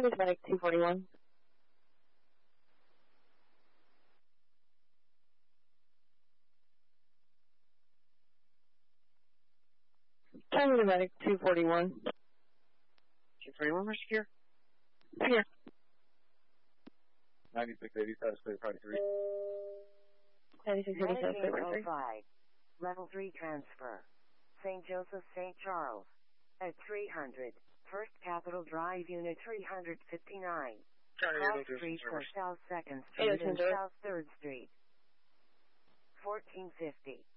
County Medic 241. County Medic 241. 241, we're secure. Here. 9680, clear, party 3. 9680, clear, 5. Level 3 transfer. St. Joseph, St. Charles. At 300. First Capitol Drive, Unit 359. Cross Street for South 2nd Street and South 3rd Street. 1450.